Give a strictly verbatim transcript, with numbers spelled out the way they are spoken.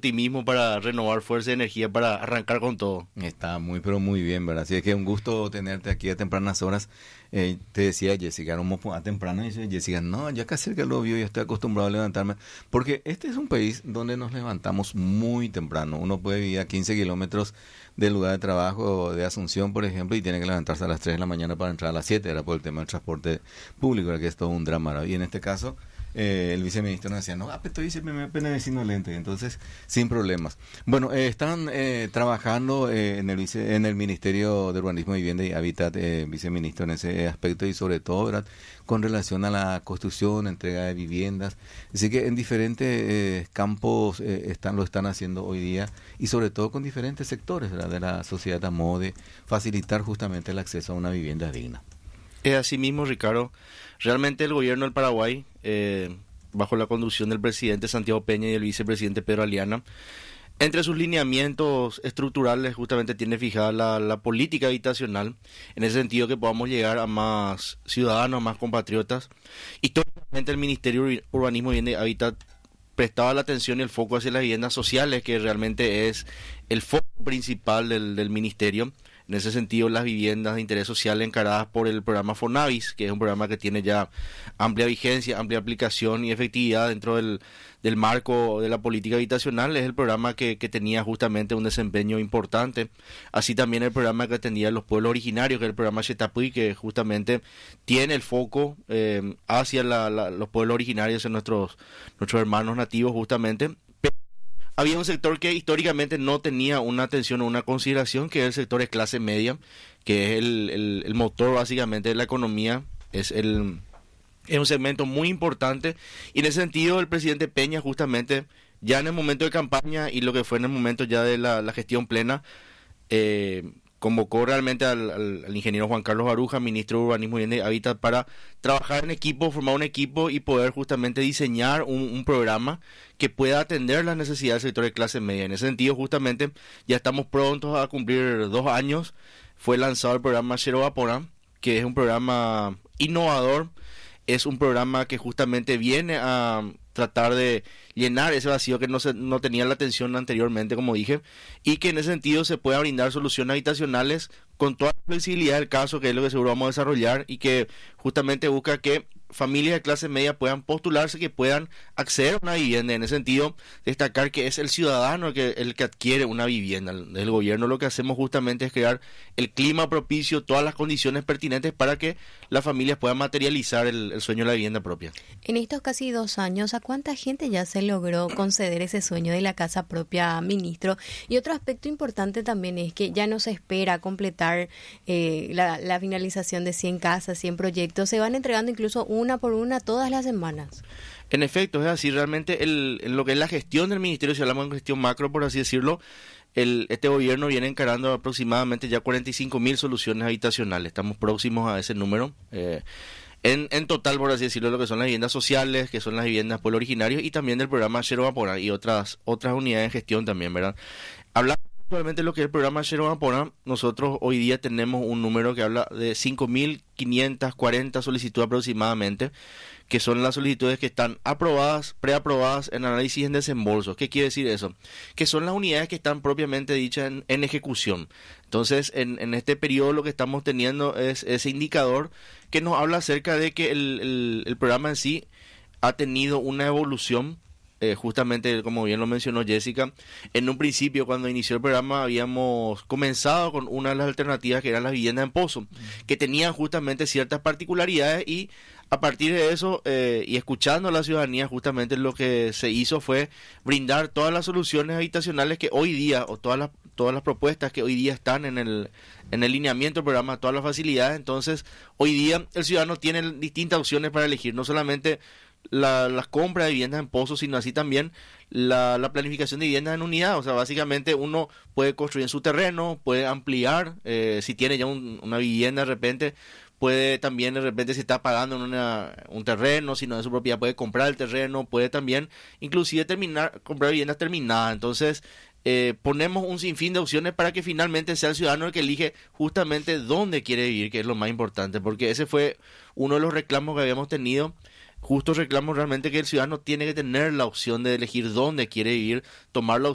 optimismo para renovar fuerza y energía para arrancar con todo. Está muy, pero muy bien, ¿verdad? Así es que un gusto tenerte aquí a tempranas horas. Eh, te decía Jessica, éramos a temprano y dice Jessica, no, ya casi que lo vio, ya estoy acostumbrado a levantarme. Porque este es un país donde nos levantamos muy temprano. Uno puede vivir a quince kilómetros del lugar de trabajo de Asunción, por ejemplo, y tiene que levantarse a las tres de la mañana para entrar a las siete, era por el tema del transporte público, era que es todo un drama, ¿verdad? Y en este caso, eh, el viceministro nos decía, no, ah, estoy siempre vecino lente, entonces, sin problemas. Bueno, eh, están eh, trabajando eh, en el vice, en el Ministerio de Urbanismo, Vivienda y Hábitat, eh, viceministro, en ese aspecto y sobre todo, ¿verdad?, con relación a la construcción, entrega de viviendas. Así que en diferentes eh, campos eh, están lo están haciendo hoy día y sobre todo con diferentes sectores, ¿verdad?, de la sociedad a modo de facilitar justamente el acceso a una vivienda digna. Es así mismo, Ricardo. Realmente el gobierno del Paraguay, eh, bajo la conducción del presidente Santiago Peña y el vicepresidente Pedro Aliana, entre sus lineamientos estructurales justamente tiene fijada la, la política habitacional, en ese sentido que podamos llegar a más ciudadanos, a más compatriotas. Históricamente el Ministerio de Urbanismo, Vivienda y Hábitat prestaba la atención y el foco hacia las viviendas sociales, que realmente es el foco principal del, del ministerio. En ese sentido, las viviendas de interés social encaradas por el programa Fonavis, que es un programa que tiene ya amplia vigencia, amplia aplicación y efectividad dentro del, del marco de la política habitacional, es el programa que, que tenía justamente un desempeño importante. Así también el programa que atendía a los pueblos originarios, que es el programa Xetapuy, que justamente tiene el foco eh, hacia la, la, los pueblos originarios, hacia nuestros, nuestros hermanos nativos justamente. Había un sector que históricamente no tenía una atención o una consideración, que es el sector de clase media, que es el, el, el motor básicamente de la economía, es el es un segmento muy importante, y en ese sentido el presidente Peña justamente ya en el momento de campaña y lo que fue en el momento ya de la, la gestión plena, eh, convocó realmente al, al, al ingeniero Juan Carlos Baruja, ministro de Urbanismo y Vivienda y Hábitat, para trabajar en equipo, formar un equipo y poder justamente diseñar un, un programa que pueda atender las necesidades del sector de clase media. En ese sentido, justamente, ya estamos prontos a cumplir dos años. Fue lanzado el programa Xerovapora, que es un programa innovador, es un programa que justamente viene a tratar de llenar ese vacío que no se, no tenía la atención anteriormente, como dije, y que en ese sentido se pueda brindar soluciones habitacionales con toda la flexibilidad del caso, que es lo que seguro vamos a desarrollar, y que justamente busca que familias de clase media puedan postularse, que puedan acceder a una vivienda. En ese sentido, destacar que es el ciudadano el que, el que adquiere una vivienda. Del gobierno lo que hacemos justamente es crear el clima propicio, todas las condiciones pertinentes para que las familias puedan materializar el, el sueño de la vivienda propia. En estos casi dos años, ¿a cuánta gente ya se logró conceder ese sueño de la casa propia, ministro? Y otro aspecto importante también es que ya no se espera completar eh, la, la finalización de cien casas, cien proyectos, se van entregando incluso una por una todas las semanas. En efecto, es así. Realmente el, en lo que es la gestión del ministerio, si hablamos de gestión macro, por así decirlo, el, este gobierno viene encarando aproximadamente ya cuarenta y cinco mil soluciones habitacionales. Estamos próximos a ese número. Eh, en, en total, por así decirlo, lo que son las viviendas sociales, que son las viviendas pueblos originarios, y también del programa Xerovapora y otras, otras unidades de gestión también, ¿verdad? Hablando actualmente de lo que es el programa Xerovapora, nosotros hoy día tenemos un número que habla de cinco mil quinientas cuarenta solicitudes aproximadamente, que son las solicitudes que están aprobadas, preaprobadas en análisis en desembolso. ¿Qué quiere decir eso? Que son las unidades que están propiamente dichas en, en ejecución. Entonces, en, en este periodo lo que estamos teniendo es ese indicador que nos habla acerca de que el, el, el programa en sí ha tenido una evolución. Eh, justamente, como bien lo mencionó Jessica, en un principio cuando inició el programa habíamos comenzado con una de las alternativas que eran las viviendas en pozo, que tenían justamente ciertas particularidades, y a partir de eso eh, y escuchando a la ciudadanía, justamente lo que se hizo fue brindar todas las soluciones habitacionales que hoy día, o todas las todas las propuestas que hoy día están en el en el lineamiento del programa, todas las facilidades. Entonces, hoy día el ciudadano tiene distintas opciones para elegir, no solamente La, las compras de viviendas en pozos, sino así también la, la planificación de viviendas en unidad. O sea, básicamente uno puede construir en su terreno, puede ampliar, eh, si tiene ya un, una vivienda de repente, puede también de repente, si está pagando en una, un terreno, si no es su propiedad, puede comprar el terreno, puede también inclusive terminar, comprar viviendas terminadas. Entonces, eh, ponemos un sinfín de opciones para que finalmente sea el ciudadano el que elige justamente dónde quiere vivir, que es lo más importante, porque ese fue uno de los reclamos que habíamos tenido. Justo reclamo realmente que el ciudadano tiene que tener la opción de elegir dónde quiere vivir, tomar la opción